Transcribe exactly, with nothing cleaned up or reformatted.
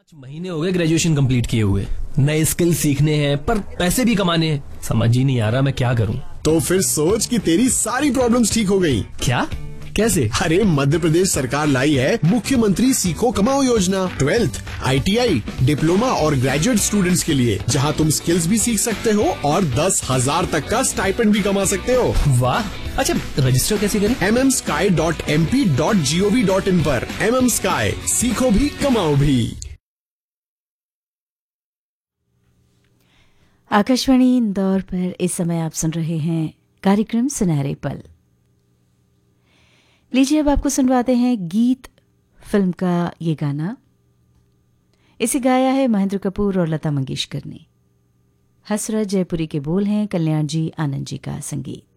महीने हो गए ग्रेजुएशन कंप्लीट किए हुए, नए स्किल सीखने हैं पर पैसे भी कमाने हैं। समझ ही नहीं आ रहा मैं क्या करूं। तो फिर सोच कि तेरी सारी प्रॉब्लम्स ठीक हो गई। क्या? कैसे? अरे मध्य प्रदेश सरकार लाई है मुख्यमंत्री सीखो कमाओ योजना। Twelfth, I T I, diploma और ग्रेजुएट स्टूडेंट्स के लिए, जहां तुम स्किल्स भी सीख सकते हो और दस हजार तक का स्टाइपेंड भी कमा सकते हो। वाह! अच्छा, रजिस्टर कैसे करें? M M sky dot M P dot G O V dot in पर। एम एम स्काई, सीखो भी कमाओ भी। आकाशवाणी इंदौर पर इस समय आप सुन रहे हैं कार्यक्रम सुनहरे पल। लीजिए अब आपको सुनवाते हैं गीत फिल्म का ये गाना। इसे गाया है महेंद्र कपूर और लता मंगेशकर ने। हसरत जयपुरी के बोल हैं, कल्याण जी आनंद जी का संगीत।